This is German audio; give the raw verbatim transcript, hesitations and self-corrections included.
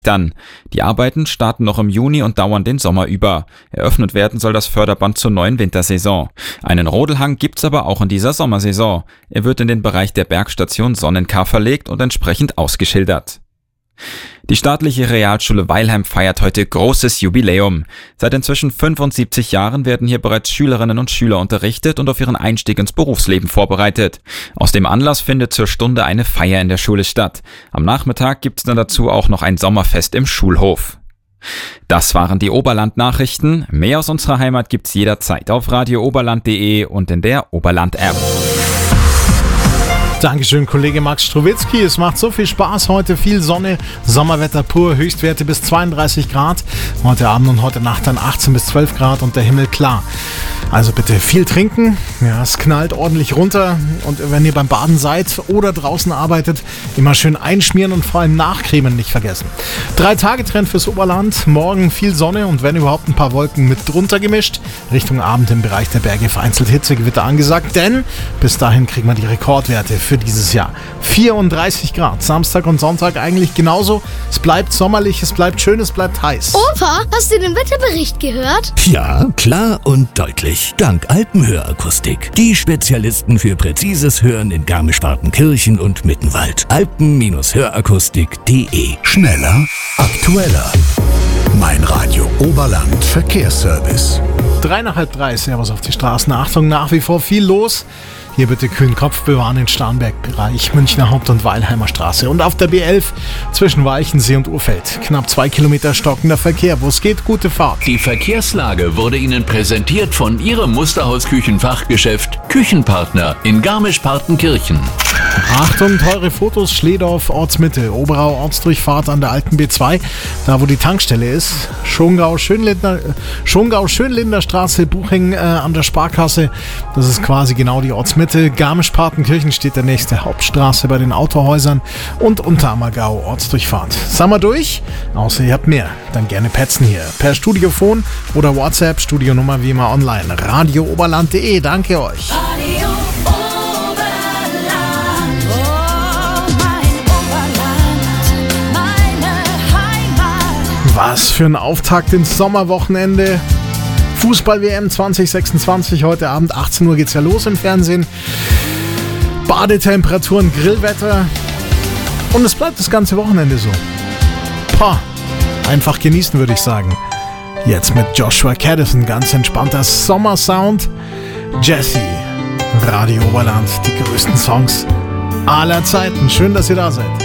Dann. Die Arbeiten starten noch im Juni und dauern den Sommer über. Eröffnet werden soll das Förderband zur neuen Wintersaison. Einen Rodelhang gibt's aber auch in dieser Sommersaison. Er wird in den Bereich der Bergstation Sonnenkar verlegt und entsprechend ausgeschildert. Die staatliche Realschule Weilheim feiert heute großes Jubiläum. Seit inzwischen fünfundsiebzig Jahren werden hier bereits Schülerinnen und Schüler unterrichtet und auf ihren Einstieg ins Berufsleben vorbereitet. Aus dem Anlass findet zur Stunde eine Feier in der Schule statt. Am Nachmittag gibt's dann dazu auch noch ein Sommerfest im Schulhof. Das waren die Oberland-Nachrichten. Mehr aus unserer Heimat gibt's jederzeit auf radio oberland punkt de und in der Oberland-App. Dankeschön, Kollege Max Strowitzki. Es macht so viel Spaß heute. Viel Sonne, Sommerwetter pur, Höchstwerte bis zweiunddreißig Grad. Heute Abend und heute Nacht dann achtzehn bis zwölf Grad und der Himmel klar. Also bitte viel trinken. Ja, es knallt ordentlich runter. Und wenn ihr beim Baden seid oder draußen arbeitet, immer schön einschmieren und vor allem nachcremen nicht vergessen. Drei-Tage-Trend fürs Oberland. Morgen viel Sonne und wenn überhaupt ein paar Wolken mit drunter gemischt. Richtung Abend im Bereich der Berge vereinzelt Hitzegewitter angesagt. Denn bis dahin kriegen wir die Rekordwerte für dieses Jahr. vierunddreißig Grad. Samstag und Sonntag eigentlich genauso. Es bleibt sommerlich, es bleibt schön, es bleibt heiß. Opa, hast du den Wetterbericht gehört? Ja, klar und deutlich. Dank Alpenhörakustik. Die Spezialisten für präzises Hören in Garmisch-Partenkirchen und Mittenwald. alpen hörakustik punkt de. Schneller, aktueller. Mein Radio Oberland Verkehrsservice. Drei nach halb drei, Servus auf die Straßen. Achtung, nach wie vor viel los. Hier bitte kühlen Kopf bewahren in Starnberg-Bereich, Münchner Haupt- und Weilheimer Straße. Und auf der B elf zwischen Weichensee und Urfeld. Knapp zwei Kilometer stockender Verkehr. Wo es geht, gute Fahrt. Die Verkehrslage wurde Ihnen präsentiert von Ihrem Musterhaus-Küchenfachgeschäft Küchenpartner in Garmisch-Partenkirchen. Achtung, teure Fotos, Schledorf, Ortsmitte, Oberau, Ortsdurchfahrt an der alten B zwei, da wo die Tankstelle ist. Schongau, Schönlinder, Schongau, Schönlinder Straße, Buching äh, an der Sparkasse. Das ist quasi genau die Ortsmitte. Garmisch-Partenkirchen steht der nächste Hauptstraße bei den Autohäusern und Unterammergau, Ortsdurchfahrt. Sind wir durch? Außer ihr habt mehr, dann gerne petzen hier. Per Studiophon oder WhatsApp, Studionummer wie immer online. radio oberland punkt de, danke euch. Radio Was für ein Auftakt ins Sommerwochenende. Fußball-W M zwanzig sechsundzwanzig, heute Abend achtzehn Uhr geht's ja los im Fernsehen. Badetemperaturen, Grillwetter und es bleibt das ganze Wochenende so. Pah, einfach genießen würde ich sagen. Jetzt mit Joshua Caddison, ganz entspannter Sommersound. Jesse, Radio Oberland, die größten Songs aller Zeiten. Schön, dass ihr da seid.